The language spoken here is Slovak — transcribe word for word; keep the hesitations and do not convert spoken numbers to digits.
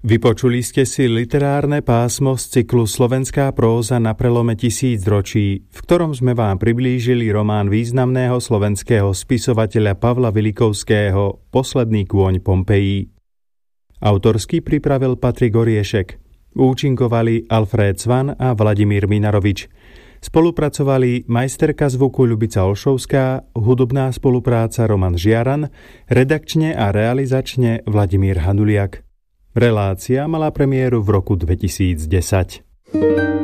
Vypočuli ste si literárne pásmo z cyklu Slovenská próza na prelome tisícročí, v ktorom sme vám priblížili román významného slovenského spisovateľa Pavla Vilikovského Posledný kôň Pompejí. Autorsky pripravil Patrik Oriešek. Účinkovali Alfred Cvan a Vladimír Minarovič. Spolupracovali majsterka zvuku Ľubica Olšovská, hudobná spolupráca Roman Žiaran, redakčne a realizačne Vladimír Hanuliak. Relácia mala premiéru v roku dvetisícdesať.